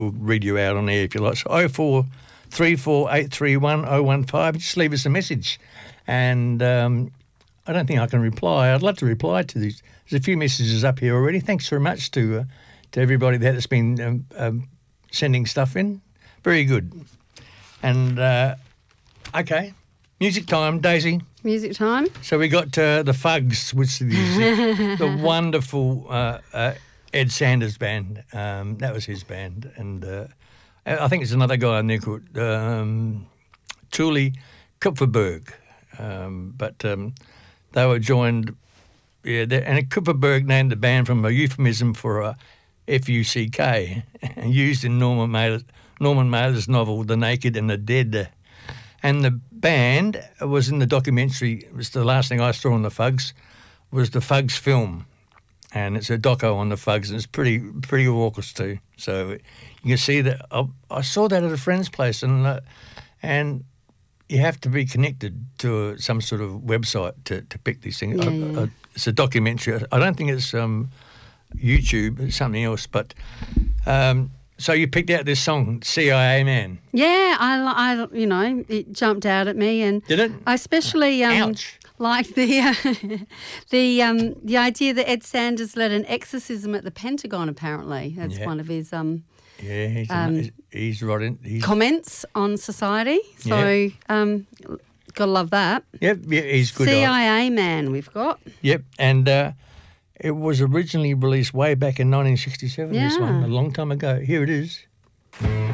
We'll read you out on air if you like. So 0434831015. Just leave us a message. And I don't think I can reply. I'd love to reply to these. There's a few messages up here already. Thanks very much to everybody that's been sending stuff in. Very good. And, okay, music time, Daisy. Music time. So we got the Fugs, which is the wonderful Ed Sanders band. That was his band. And I think there's another guy in there called Thule Kupferberg. But they were joined, and Kupferberg named the band from a euphemism for a F-U-C-K, used in Norman Mailer's novel The Naked and the Dead. And the band was in the documentary. It was the last thing I saw on the Fugs, was the Fugs film. And it's a doco on the Fugs, and it's pretty raucous too. So you can see that. I saw that at a friend's place, and you have to be connected to some sort of website to pick these things. Yeah. It's a documentary. I don't think it's YouTube. It's something else. But so you picked out this song, CIA Man. Yeah, I it jumped out at me, and did it? I especially Ouch. like the idea that Ed Sanders led an exorcism at the Pentagon. Apparently, that's one of his he's right in. Comments on society. So gotta love that. Yep, yeah, he's good. CIA Man, we've got. Yep, and it was originally released way back in 1967. This one, a long time ago. Here it is.